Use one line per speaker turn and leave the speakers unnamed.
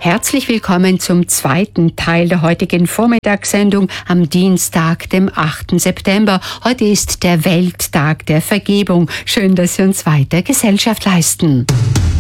Herzlich willkommen zum zweiten Teil der heutigen Vormittagssendung am Dienstag, dem 8. September. Heute ist der Welttag der Vergebung. Schön, dass Sie uns weiter Gesellschaft leisten.